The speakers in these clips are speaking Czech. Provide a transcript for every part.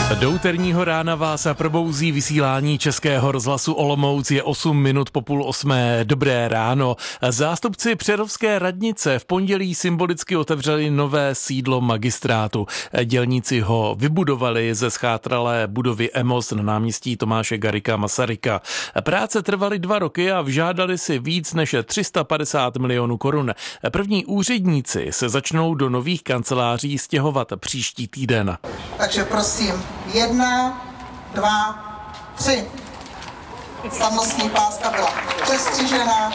Do úterního rána vás probouzí vysílání Českého rozhlasu Olomouc, je 8 minut po 7:30. Dobré ráno. Zástupci přerovské radnice v pondělí symbolicky otevřeli nové sídlo magistrátu. Dělníci ho vybudovali ze schátralé budovy EMOS na náměstí Tomáše Garrigua Masaryka. Práce trvaly 2 roky a vyžádali si víc než 350 milionů korun. První úředníci se začnou do nových kanceláří stěhovat příští týden. Takže prosím, 1, 2, 3. Slavnostní páska byla přestřižena.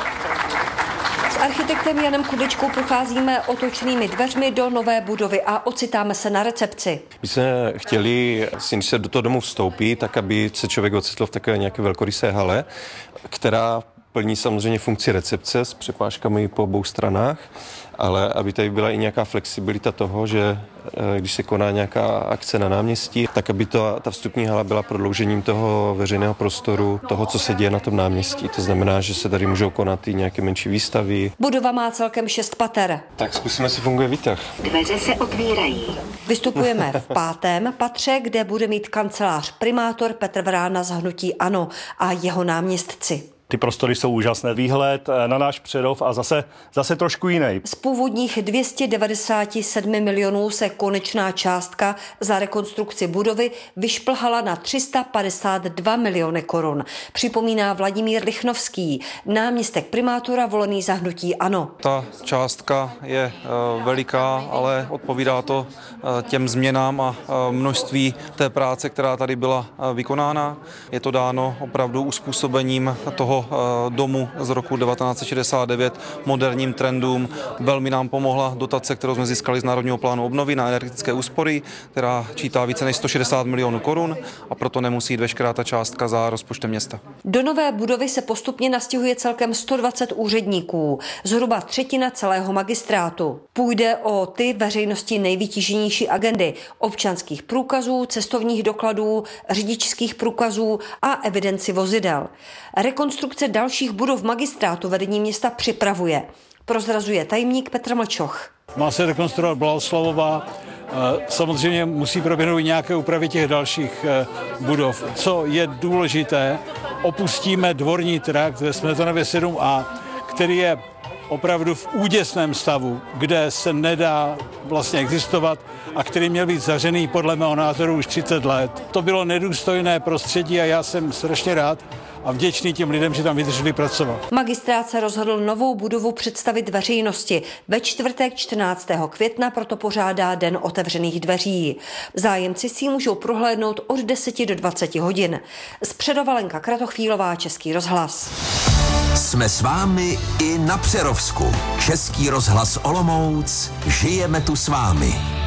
S architektem Janem Kudečkou procházíme otočnými dveřmi do nové budovy a ocitáme se na recepci. My jsme chtěli, když se do toho domu vstoupí, tak aby se člověk ocitl v takové nějaké velkorysé hale, která plní samozřejmě funkci recepce s přepážkami po obou stranách, ale aby tady byla i nějaká flexibilita toho, že když se koná nějaká akce na náměstí, tak aby ta vstupní hala byla prodloužením toho veřejného prostoru, toho, co se děje na tom náměstí. To znamená, že se tady můžou konat i nějaké menší výstavy. Budova má celkem 6 pater. Tak zkusíme, jestli funguje výtah. Dveře se otvírají. Vystupujeme v 5. patře, kde bude mít kancelář primátor Petr Vrána z hnutí ANO a jeho náměstci. Ty prostory jsou úžasné, výhled na náš Přerov a zase trošku jiný. Z původních 297 milionů se konečná částka za rekonstrukci budovy vyšplhala na 352 miliony korun. Připomíná Vladimír Lichnovský, náměstek primátora volený za hnutí ANO. Ta částka je veliká, ale odpovídá to těm změnám a množství té práce, která tady byla vykonána. Je to dáno opravdu uspůsobením toho domu z roku 1969 moderním trendům. Velmi nám pomohla dotace, kterou jsme získali z Národního plánu obnovy na energetické úspory, která čítá více než 160 milionů korun a proto nemusí jít veškerá ta částka za rozpočtem města. Do nové budovy se postupně nastěhuje celkem 120 úředníků, zhruba 1/3 celého magistrátu. Půjde o ty veřejnosti nejvytíženější agendy: občanských průkazů, cestovních dokladů, řidičských průkazů a evidenci vozidel. Rekonstrukce dalších budov magistrátu vedení města připravuje. Prozrazuje tajemník Petr Mlčoch. Má se rekonstruovat Boleslávová. Samozřejmě musí proběhnout i nějaké úpravy těch dalších budov. Co je důležité, opustíme dvorní trakt ve Smetanově 7A, který je opravdu v úděsném stavu, kde se nedá vlastně existovat a který měl být zařený podle mého názoru už 30 let. To bylo nedůstojné prostředí a já jsem strašně rád a vděčný těm lidem, že tam vydrželi pracovat. Magistrát se rozhodl novou budovu představit veřejnosti. Ve čtvrtek 14. května proto pořádá Den otevřených dveří. Zájemci si ji můžou prohlédnout od 10 do 20 hodin. Z Přerova Lenka Kratochvílová, Český rozhlas. Jsme s vámi i na Přerovsku. Český rozhlas Olomouc. Žijeme tu s vámi.